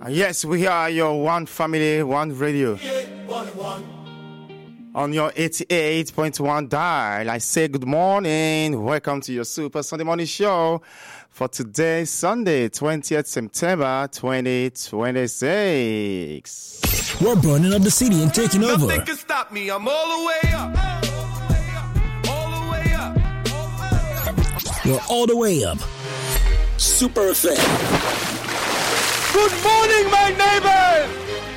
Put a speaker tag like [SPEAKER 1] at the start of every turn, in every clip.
[SPEAKER 1] Yes, we are your one family, one radio. On your 88.1 dial, I say good morning. Welcome to your Super Sunday Morning Show for today, Sunday, 20th September 2026.
[SPEAKER 2] We're burning up the city and taking over.
[SPEAKER 3] Nothing can stop me. I'm all the way up. All the way up.
[SPEAKER 2] We're all the way up. Super FM.
[SPEAKER 1] Good morning, my neighbors!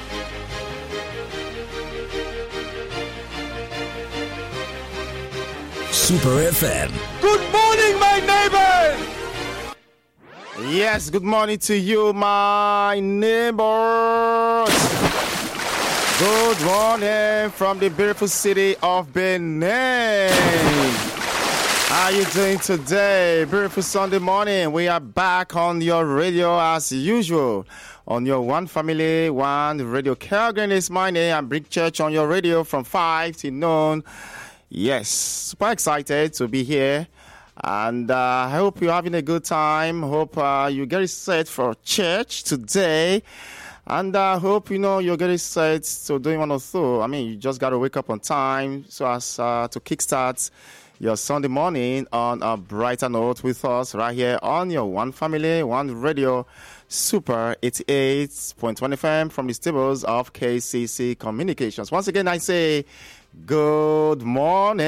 [SPEAKER 2] Super FM.
[SPEAKER 1] Good morning, my neighbors! Yes, good morning to you, my neighbors. Good morning from the beautiful city of Benin. How are you doing today? Beautiful Sunday morning. We are back on your radio as usual. On your One Family, One Radio. Calgary is my name. I'm Brick Church on your radio from 5 to noon. Yes, super excited to be here. And I hope you're having a good time. Hope you get set for church today. And I hope, you're getting set to doing one or two. I mean, you just got to wake up on time so as to kickstart your Sunday morning on a brighter note with us right here on your One Family, One Radio, Super 88.1 FM from the stables of KCC Communications. Once again, I say good morning.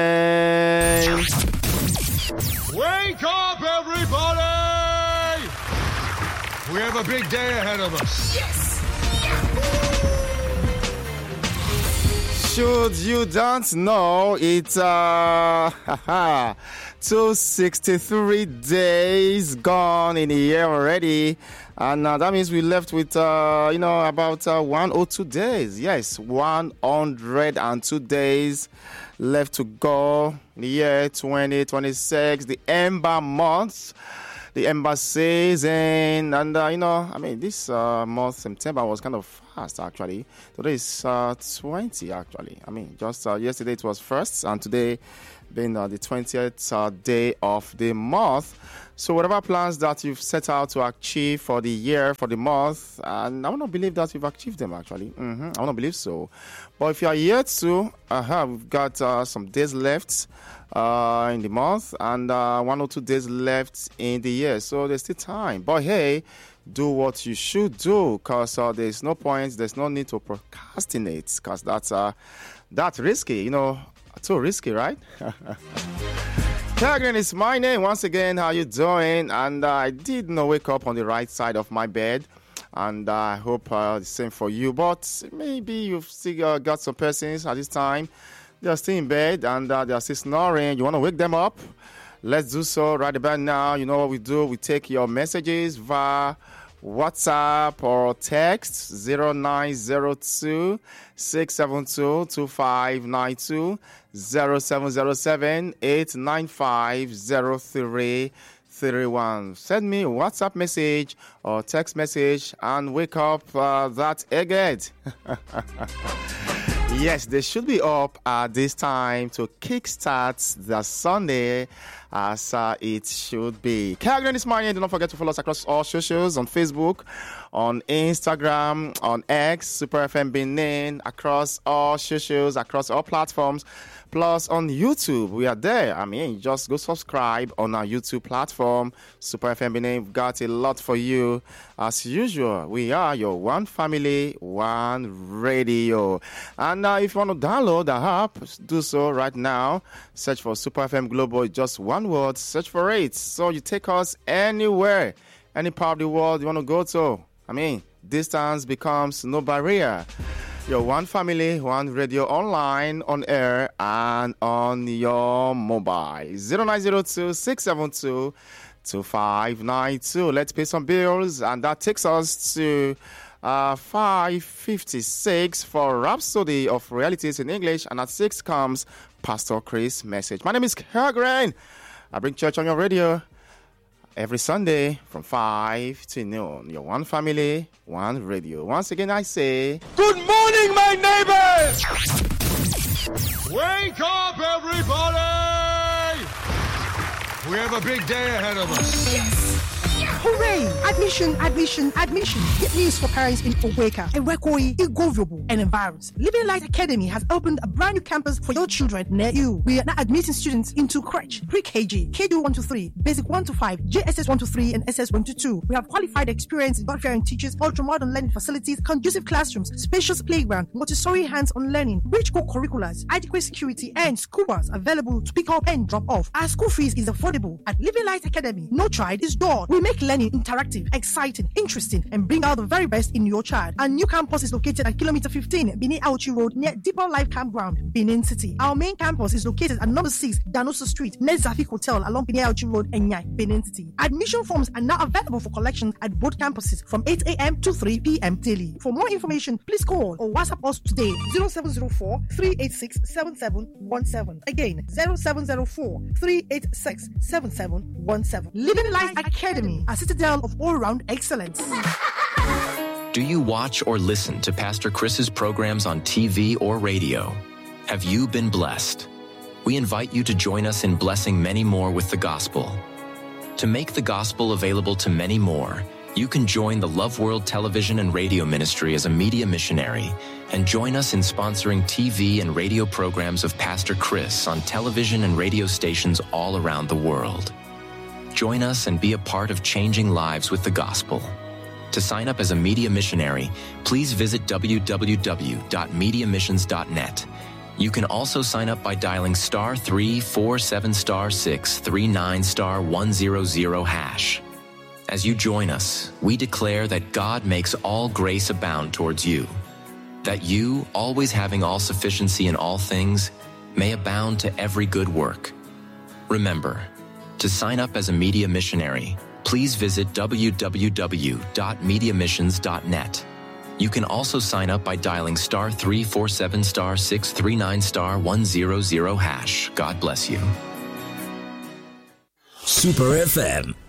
[SPEAKER 3] Wake up, everybody! We have a big day ahead of us.
[SPEAKER 4] Yes!
[SPEAKER 1] Should you don't know, it's 263 days gone in a year already. And that means we left with, about 102 days. Yes, 102 days left to go in the year 2026, the Ember month. The Ember season, and this month, September, was kind of fast actually. Today is 20 actually. Just yesterday it was first, and today being the 20th day of the month. So whatever plans that you've set out to achieve for the year, for the month, and I want to believe that you've achieved them actually. I want to believe so. But if you are yet to, we've got some days left in the month and 1 or 2 days left in the year. So there's still time. But hey, do what you should do, because there's no point, there's no need to procrastinate, because that's risky, too risky, right? Calgary is my name. Once again, how you doing? And I did not wake up on the right side of my bed, and I hope the same for you. But maybe you've still got some persons at this time. They are still in bed and they are still snoring. You want to wake them up? Let's do so right about now. You know what we do? We take your messages via WhatsApp or text 0902 672 2592 0707 895 0331. Send me a WhatsApp message or text message and wake up that egghead. Yes, they should be up at this time to kickstart the Sunday as it should be. Calgary this morning. Do not forget to follow us across all socials, on Facebook, on Instagram, on X, Super FM Benin, across all socials, across all platforms. Plus on YouTube, we are there. Just go subscribe on our YouTube platform, Super FM Benin. We've got a lot for you. As usual, we are your One Family, One Radio. And if you want to download the app, do so right now. Search for Super FM Global, just one word, search for it. So you take us anywhere, any part of the world you want to go to. Distance becomes no barrier. Your One Family, One Radio, online, on air, and on your mobile. 0902 672 2592. Let's pay some bills, and that takes us to 5:56 for Rhapsody of Realities in English, and at 6 comes Pastor Chris' message. My name is Calgary. I bring church on your radio every Sunday from 5 to noon. Your One Family, One Radio. Once again, I say, good morning, my neighbors!
[SPEAKER 3] Wake up, everybody! We have a big day ahead of us.
[SPEAKER 4] Yes! Hooray! Admission, admission, admission. Get news for parents in Oweka, Ewekoi, Igoviobo, and environs. Living Light Academy has opened a brand new campus for your children near you. We are now admitting students into crèche, pre-KG, KD 1 to 3, Basic 1 to 5, JSS 1 to 3, and SS 1 to 2. We have qualified, experienced, God-fearing teachers, ultra-modern learning facilities, conducive classrooms, spacious playground, Montessori hands-on learning, rich co-curriculars, adequate security, and school bus available to pick up and drop off. Our school fees is affordable. At Living Light Academy, no child is dull. We make learning interactive, exciting, interesting, and bring out the very best in your child. Our new campus is located at Kilometer 15, Benin Auchi Road, near Deeper Life Campground, Benin City. Our main campus is located at number 6, Danosa Street, near Zafik Hotel, along Benin Auchi Road, Enyai, Benin City. Admission forms are now available for collection at both campuses from 8 a.m. to 3 p.m. daily. For more information, please call or WhatsApp us today 0704 386 7717. Again, 0704 386 7717. Living Light Academy, a citadel of all-round excellence.
[SPEAKER 5] Do you watch or listen to Pastor Chris's programs on TV or radio? Have you been blessed? We invite you to join us in blessing many more with the gospel. To make the gospel available to many more, you can join the Love World Television and Radio Ministry as a media missionary and join us in sponsoring TV and radio programs of Pastor Chris on television and radio stations all around the world. Join us and be a part of changing lives with the gospel. To sign up as a media missionary, please visit www.mediamissions.net. You can also sign up by dialing *347*639*100#. As you join us, we declare that God makes all grace abound towards you, that you, always having all sufficiency in all things, may abound to every good work. Remember, to sign up as a media missionary, please visit www.mediamissions.net. You can also sign up by dialing *347*639*100#. God bless you.
[SPEAKER 2] Super FM